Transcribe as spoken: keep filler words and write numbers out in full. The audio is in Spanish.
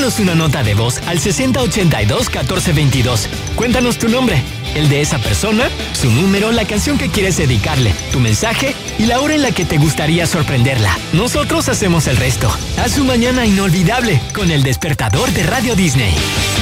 Mándanos una nota de voz al sesenta ochenta y dos catorce veintidós. Cuéntanos tu nombre, el de esa persona, su número, la canción que quieres dedicarle, tu mensaje y la hora en la que te gustaría sorprenderla. Nosotros hacemos el resto. Haz su mañana inolvidable con El Despertador de Radio Disney.